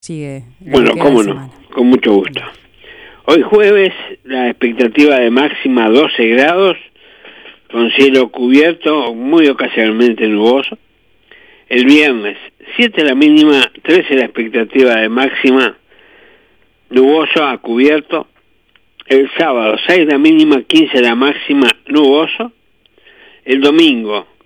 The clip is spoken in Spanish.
sigue lo que Bueno, queda de cómo no, semana. con mucho gusto. Hoy jueves la expectativa de máxima 12 grados, con cielo cubierto, muy ocasionalmente nuboso. El viernes 7 la mínima, 13 la expectativa de máxima, nuboso a cubierto. El sábado 6 la mínima, 15 la máxima, nuboso. El domingo